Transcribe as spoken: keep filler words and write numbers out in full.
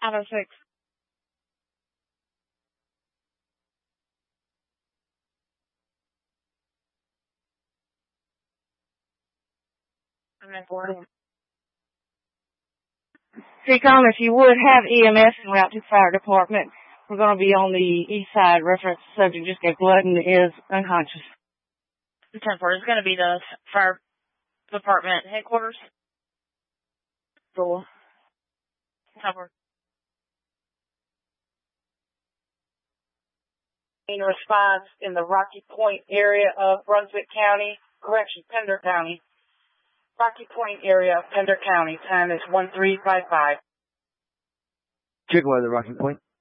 five oh six. I'm in Florida. Seacom, if you would have E M S en route to fire department, we're going to be on the east side. Reference subject just got blood and is unconscious. The ten four is going to be the fire department headquarters. Cool. ten four. In response in the Rocky Point area of Brunswick County, correction, Pender County. Rocky Point area of Pender County. Time is one three five five. Check weather, Rocky Point.